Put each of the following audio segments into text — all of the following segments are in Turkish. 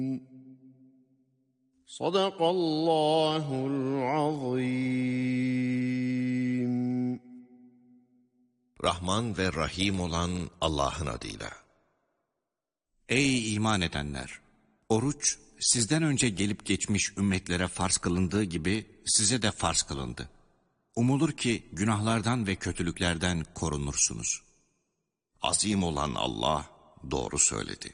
Sadakallahul azim. Rahman ve Rahim olan Allah'ın adıyla. Ey iman edenler! Oruç, sizden önce gelip geçmiş ümmetlere farz kılındığı gibi size de farz kılındı. Umulur ki günahlardan ve kötülüklerden korunursunuz. Azim olan Allah doğru söyledi.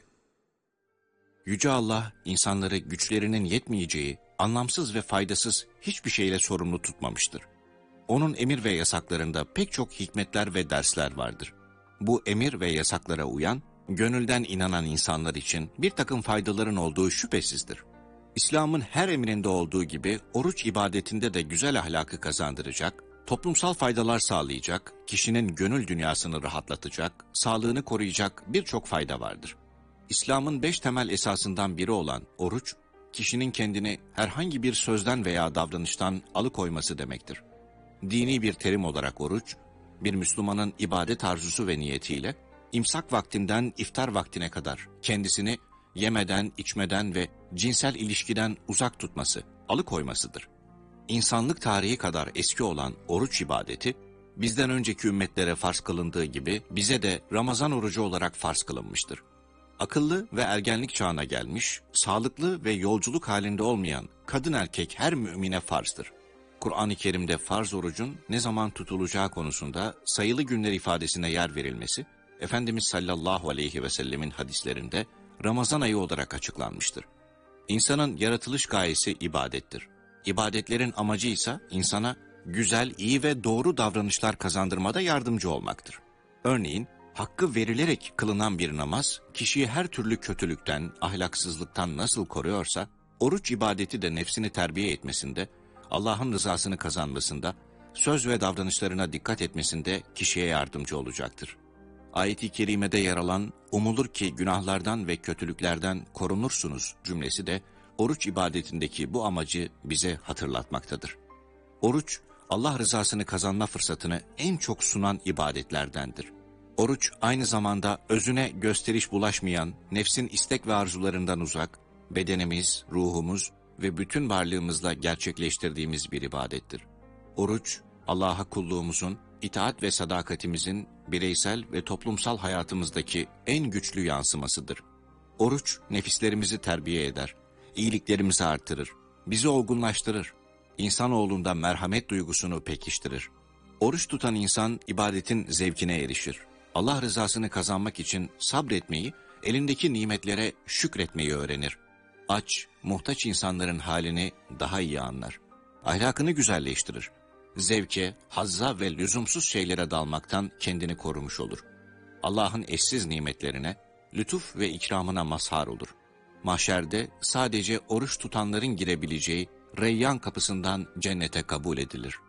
Yüce Allah, insanları güçlerinin yetmeyeceği, anlamsız ve faydasız hiçbir şeyle sorumlu tutmamıştır. Onun emir ve yasaklarında pek çok hikmetler ve dersler vardır. Bu emir ve yasaklara uyan, gönülden inanan insanlar için bir takım faydaların olduğu şüphesizdir. İslam'ın her emrinde olduğu gibi oruç ibadetinde de güzel ahlakı kazandıracak, toplumsal faydalar sağlayacak, kişinin gönül dünyasını rahatlatacak, sağlığını koruyacak birçok fayda vardır. İslam'ın 5 temel esasından biri olan oruç, kişinin kendini herhangi bir sözden veya davranıştan alıkoyması demektir. Dini bir terim olarak oruç, bir Müslümanın ibadet arzusu ve niyetiyle, imsak vaktinden iftar vaktine kadar kendisini yemeden, içmeden ve cinsel ilişkiden uzak tutması, alıkoymasıdır. İnsanlık tarihi kadar eski olan oruç ibadeti, bizden önceki ümmetlere farz kılındığı gibi bize de Ramazan orucu olarak farz kılınmıştır. Akıllı ve ergenlik çağına gelmiş, sağlıklı ve yolculuk halinde olmayan kadın erkek her mümine farzdır. Kur'an-ı Kerim'de farz orucun ne zaman tutulacağı konusunda sayılı günler ifadesine yer verilmesi, Efendimiz sallallahu aleyhi ve sellemin hadislerinde Ramazan ayı olarak açıklanmıştır. İnsanın yaratılış gayesi ibadettir. İbadetlerin amacı ise insana güzel, iyi ve doğru davranışlar kazandırmada yardımcı olmaktır. Örneğin, hakkı verilerek kılınan bir namaz, kişiyi her türlü kötülükten, ahlaksızlıktan nasıl koruyorsa, oruç ibadeti de nefsini terbiye etmesinde, Allah'ın rızasını kazanmasında, söz ve davranışlarına dikkat etmesinde kişiye yardımcı olacaktır. Ayet-i kerimede yer alan, umulur ki günahlardan ve kötülüklerden korunursunuz cümlesi de, oruç ibadetindeki bu amacı bize hatırlatmaktadır. Oruç, Allah rızasını kazanma fırsatını en çok sunan ibadetlerdendir. Oruç aynı zamanda özüne gösteriş bulaşmayan, nefsin istek ve arzularından uzak, bedenimiz, ruhumuz ve bütün varlığımızla gerçekleştirdiğimiz bir ibadettir. Oruç, Allah'a kulluğumuzun, itaat ve sadakatimizin bireysel ve toplumsal hayatımızdaki en güçlü yansımasıdır. Oruç, nefislerimizi terbiye eder, iyiliklerimizi artırır, bizi olgunlaştırır, insanoğlunda merhamet duygusunu pekiştirir. Oruç tutan insan ibadetin zevkine erişir. Allah rızasını kazanmak için sabretmeyi, elindeki nimetlere şükretmeyi öğrenir. Aç, muhtaç insanların halini daha iyi anlar. Ahlakını güzelleştirir. Zevke, hazza ve lüzumsuz şeylere dalmaktan kendini korumuş olur. Allah'ın eşsiz nimetlerine, lütuf ve ikramına mazhar olur. Mahşerde sadece oruç tutanların girebileceği Reyyan kapısından cennete kabul edilir.